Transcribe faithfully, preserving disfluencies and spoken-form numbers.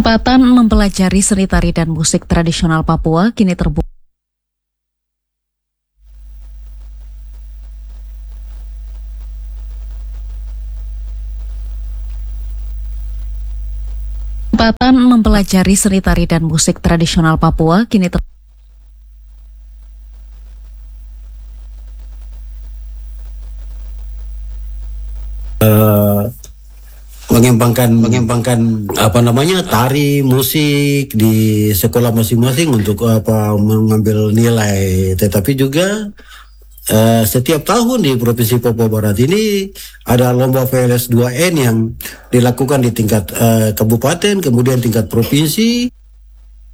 Kesempatan mempelajari seni tari dan musik tradisional Papua kini terbuka. Kesempatan mempelajari seni tari dan musik tradisional Papua kini terbuka. Uh, mengembangkan mengembangkan apa namanya tari musik di sekolah masing-masing untuk apa mengambil nilai, tetapi juga uh, setiap tahun di Provinsi Papua Barat ini ada lomba V L S dua N yang dilakukan di tingkat uh, kabupaten, kemudian tingkat provinsi.